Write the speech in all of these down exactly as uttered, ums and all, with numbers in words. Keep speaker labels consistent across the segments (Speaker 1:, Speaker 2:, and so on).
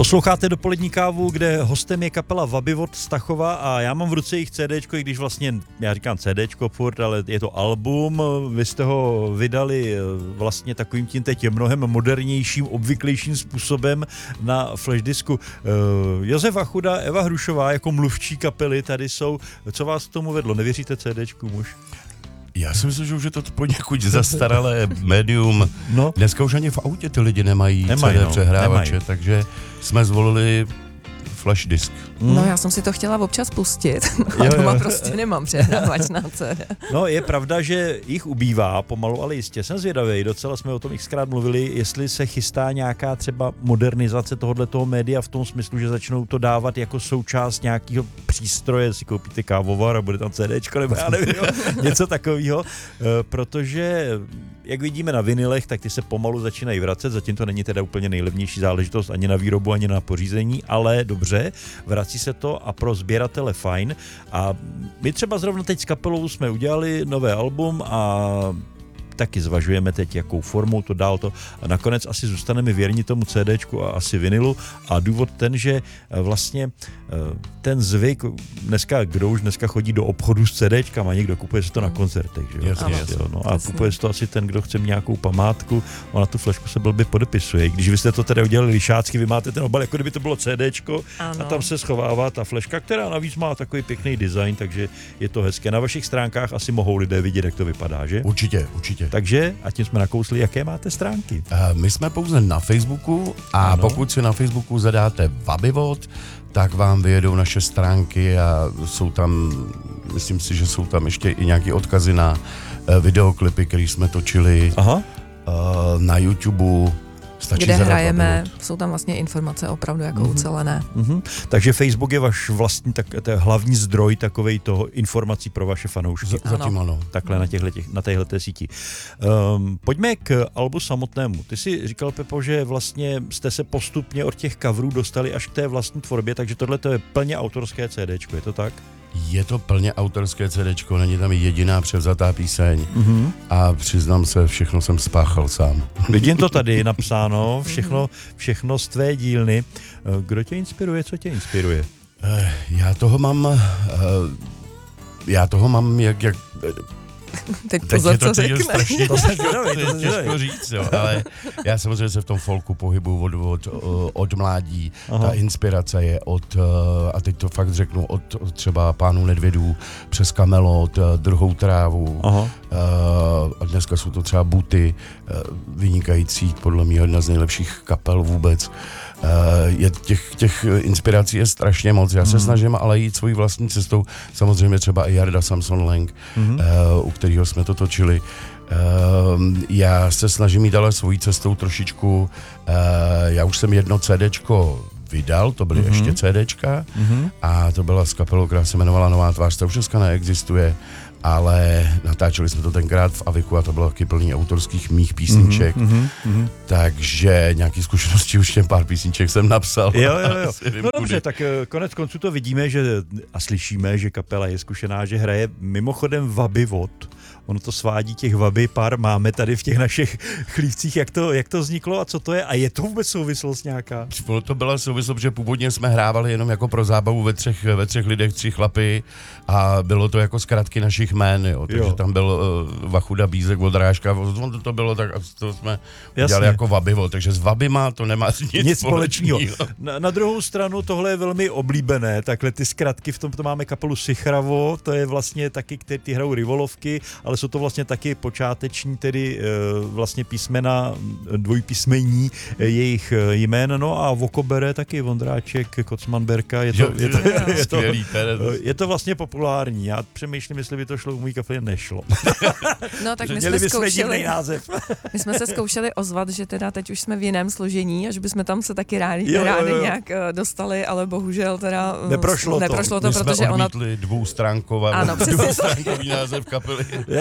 Speaker 1: Posloucháte Dopolední kávu, kde hostem je kapela Vabivod z Tachova a já mám v ruce jejich CDčko, i když vlastně, já říkám CDčko furt, ale je to album. Vy jste ho vydali vlastně takovým tím teď mnohem modernějším, obvyklejším způsobem na flashdisku. Josef Vachuda, Eva Hrušová jako mluvčí kapely tady jsou. Co vás k tomu vedlo? Nevěříte CDčku muž?
Speaker 2: Já si myslím, že už je to poněkud zastaralé médium. No. Dneska už ani v autě ty lidi nemají, nemají C D no, přehrávače, nemají. Takže jsme zvolili flash disk.
Speaker 3: Mm. No já jsem si to chtěla občas pustit, a jo, doma jo. prostě nemám přehrávač na C D.
Speaker 1: No je pravda, že jich ubývá pomalu, ale jistě. Jsem zvědavý, docela jsme o tom xkrát mluvili, jestli se chystá nějaká třeba modernizace tohoto média v tom smyslu, že začnou to dávat jako součást nějakého přístroje, si koupíte kávovar a bude tam CDčko, nebo já nevím, něco takového, protože jak vidíme na vinilech, tak ty se pomalu začínají vracet, zatím to není teda úplně nejlevnější záležitost ani na výrobu, ani na pořízení, ale dobře, vrací se to a pro sběratele fajn. A my třeba zrovna teď s kapelou jsme udělali nové album a taky zvažujeme teď, jakou formou to dál to. A nakonec asi zůstaneme věrni tomu CDčku a asi vinilu. A důvod ten, že vlastně ten zvyk, dneska kdo už dneska chodí do obchodu s CDčkama, někdo kupuje si to na koncertech, že jo?
Speaker 2: Jasně, jasně.
Speaker 1: No a jasně. Kupuje si to asi ten, kdo chce nějakou památku, a na tu flešku se blbě podepisuje. Když vy jste to teda udělali lišácky, vy máte ten obal, jako kdyby to bylo CDčko, ano. A tam se schovává ta fleška, která navíc má takový pěkný design, takže je to hezké. Na vašich stránkách asi mohou lidé vidět, jak to vypadá, že?
Speaker 2: Určitě, určitě.
Speaker 1: Takže, a tím jsme nakousli, jaké máte stránky?
Speaker 2: Uh, my jsme pouze na Facebooku a ano. Pokud si na Facebooku zadáte Vabivod, tak vám vyjedou naše stránky a jsou tam, myslím si, že jsou tam ještě i nějaké odkazy na uh, videoklipy, které jsme točili. Aha. Uh, na YouTube. Stačí
Speaker 3: kde hrajeme, jsou tam vlastně informace opravdu jako mm-hmm. ucelené.
Speaker 1: Mm-hmm. Takže Facebook je váš vlastní, tak, to je hlavní zdroj takovej toho informací pro vaše fanoušky.
Speaker 2: Z, zatím ano.
Speaker 1: Takhle na, těchto, na téhleté síti. Um, pojďme k albu samotnému. Ty jsi říkal, Pepo, že vlastně jste se postupně od těch coverů dostali až k té vlastní tvorbě, takže tohle to je plně autorské CDčko, je to tak?
Speaker 2: Je to plně autorské CDčko, není tam jediná převzatá píseň mm-hmm. a přiznám se, všechno jsem spáchal sám.
Speaker 1: Vidím to tady napsáno, všechno, všechno z tvé dílny. Kdo tě inspiruje, co tě inspiruje?
Speaker 2: Já toho mám, já toho mám jak, jak
Speaker 3: teď pozor, co řekne.
Speaker 2: Strašně, to se těžko říct, jo, ale já samozřejmě se v tom folku pohybuju od, od, od mládí. Aha. Ta inspirace je od, a teď to fakt řeknu, od, od třeba Pánů Nedvědů přes Kamelot, Druhou trávu. Aha. A dneska jsou to třeba Buty, vynikající, podle mě jedna z nejlepších kapel vůbec. Je těch, těch inspirací je strašně moc. Já se mm. snažím ale jít svojí vlastní cestou. Samozřejmě třeba i Jarda Samson Lang, mm. u kterého jsme to točili. Já se snažím jít ale svojí cestou trošičku. Já už jsem jedno CDčko vydal, to byly mm. ještě CDčka mm. a to byla z kapelou, která se jmenovala Nová tvář, to už dneska neexistuje. Ale natáčeli jsme to tenkrát v Aviku a to bylo taky plný autorských mých písniček, mm-hmm, mm-hmm. takže nějaký zkušenosti už těm pár písniček jsem napsal.
Speaker 1: Jo, jo, jo. No dobře, tak konec konců to vidíme že, a slyšíme, že kapela je zkušená, že hraje mimochodem Vabivod. Ono to svádí těch vaby pár máme tady v těch našich chlívcích, jak to, jak to vzniklo a co to je a je to vůbec souvislost nějaká?
Speaker 2: To byla souvislost, že původně jsme hrávali jenom jako pro zábavu ve třech, ve třech lidech, tři chlapy a bylo to jako zkratky našich jmén, jo. Takže jo. Tam byl uh, Vachuda, Bízek, Vodrážka, to, to bylo tak a to jsme Jasně. udělali jako Vabivo, takže s Vabima to nemá nic, nic společného.
Speaker 1: Na, na druhou stranu tohle je velmi oblíbené, takhle ty zkratky, v tom to máme kapelu Sichravo, to je vlastně taky, ty, ty hrajou rivolovky, ale jsou to vlastně taky počáteční tedy vlastně písmena, dvojpísmení jejich jmén, no a Vokobere taky, Vondráček, Kocman-Berka, je to, jo, je, to, je, to, je to vlastně populární. Já přemýšlím, jestli by to šlo, u mý kapely nešlo.
Speaker 3: No tak my jsme zkoušeli, název. my jsme se zkoušeli ozvat, že teda teď už jsme v jiném složení a že bychom tam se taky rádi, jo, rádi jo, jo. nějak dostali, ale bohužel teda
Speaker 1: neprošlo to,
Speaker 3: neprošlo to
Speaker 2: my
Speaker 3: protože
Speaker 2: jsme
Speaker 3: ona...
Speaker 2: dvoustránkový název kapely.
Speaker 1: Já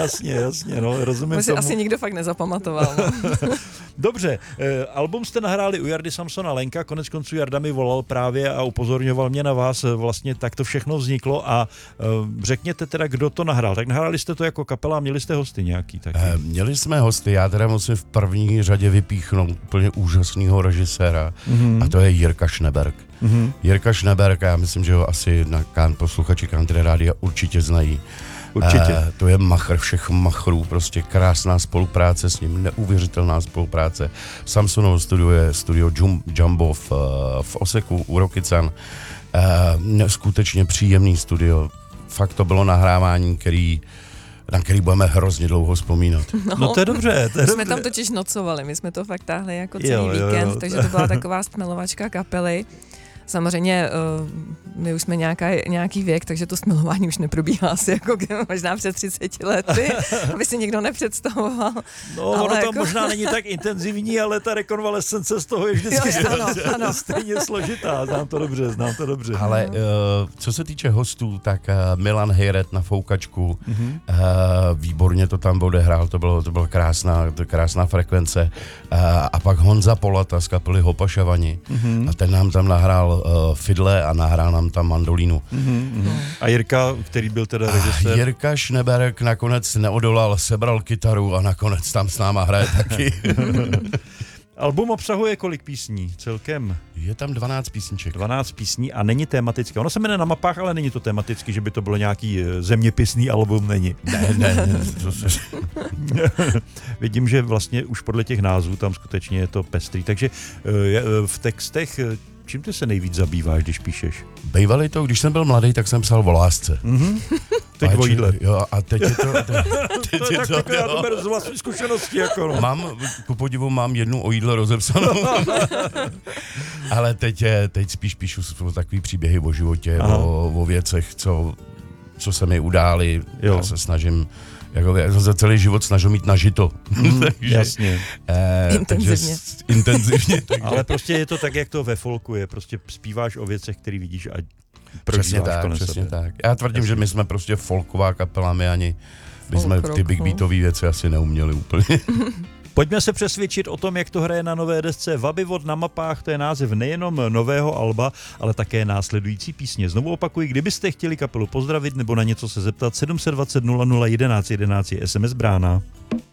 Speaker 1: jasně, jasně, no, rozumím
Speaker 3: tomu. Asi nikdo fakt nezapamatoval. No.
Speaker 1: Dobře, eh, album jste nahráli u Jardy Samsona Lenka, konec konců Jarda mi volal právě a upozorňoval mě na vás, vlastně tak to všechno vzniklo a eh, řekněte teda, kdo to nahrál. Tak nahráli jste to jako kapela a měli jste hosty nějaký taky?
Speaker 2: Eh, měli jsme hosty, já teda musím v první řadě vypíchnout úplně úžasného režiséra mm-hmm. a to je Jirka Schneberg. Mm-hmm. Jirka Schneberg, já myslím, že ho asi na kán, posluchači Country Rádia určitě znají.
Speaker 1: Určitě.
Speaker 2: E, to je machr všech machrů, prostě krásná spolupráce s ním, neuvěřitelná spolupráce. Samsonovo studio je studio Jum, Jumbo v, v Oseku u Rokycan. E, skutečně příjemný studio. Fakt to bylo nahrávání, který na který budeme hrozně dlouho vzpomínat.
Speaker 1: No, no to je dobře. To je
Speaker 3: my jsme
Speaker 1: dobře.
Speaker 3: tam totiž nocovali, my jsme to fakt táhli jako celý
Speaker 1: jo, jo,
Speaker 3: víkend,
Speaker 1: jo.
Speaker 3: takže to byla taková stmelovačka kapely. Samozřejmě uh, my už jsme nějaká, nějaký věk, takže to stmelování už neprobíhá asi jako možná před třiceti lety, aby si někdo nepředstavoval.
Speaker 1: No, ono to
Speaker 3: jako...
Speaker 1: možná není tak intenzivní, ale ta rekonvalescence z toho je vždycky
Speaker 3: jo, ano, ano.
Speaker 1: stejně složitá. Znám to dobře, znám to dobře.
Speaker 2: Ale uh, co se týče hostů, tak uh, Milan Hejret na foukačku, mm-hmm. uh, výborně to tam odehrál, to bylo, to byla krásná, to krásná frekvence. Uh, a pak Honza Polata z kapely Hopašavani mm-hmm. a ten nám tam nahrál uh, fidle a nahrál nám tam mandolínu.
Speaker 1: Mm-hmm. A Jirka, který byl teda režisér?
Speaker 2: A Jirka Schneberg nakonec neodolal, sebral kytaru a nakonec tam s náma hraje taky.
Speaker 1: Album obsahuje kolik písní celkem?
Speaker 2: Je tam dvanáct písniček.
Speaker 1: dvanáct písní a není tematické. Ono se jmenuje Na mapách, ale není to tematicky, že by to bylo nějaký zeměpisný album, není.
Speaker 2: Ne, ne, ne. To se...
Speaker 1: Vidím, že vlastně už podle těch názvů tam skutečně je to pestrý. Takže v textech čím ty se nejvíc zabýváš, když píšeš?
Speaker 2: Bejvali to, když jsem byl mladý, tak jsem psal o lásce.
Speaker 1: Mm-hmm. Teď o jídle.
Speaker 2: Jo, a teď je to... Teď, teď
Speaker 1: to,
Speaker 2: je
Speaker 1: tak,
Speaker 2: to,
Speaker 1: tak já to beru z vlastní zkušenosti. Jako no.
Speaker 2: Mám, ku podivu, mám jednu o jídle rozepsanou. Ale teď, je, teď spíš píšu takový příběhy o životě, o, o věcech, co, co se mi udály. Jo. Já se snažím... Jako, já za celý život snažím mít nažito.
Speaker 1: Mm, takže, jasně.
Speaker 2: Eh,
Speaker 3: intenzivně.
Speaker 2: Takže, intenzivně takže.
Speaker 1: Ale prostě je to tak, jak to ve folku je. Prostě zpíváš o věcech, které vidíš a
Speaker 2: přesně tak, přesně sebe. tak. Já tvrdím, jasně. že my jsme prostě folková kapela, my ani my jsme ty big beatové věci asi neuměli úplně.
Speaker 1: Pojďme se přesvědčit o tom, jak to hraje na nové desce Vabivod Na mapách, to je název nejenom nového alba, ale také následující písně. Znovu opakuji, kdybyste chtěli kapelu pozdravit nebo na něco se zeptat, sedm set dvacet nula nula jedenáct jedenáct je es em es brána.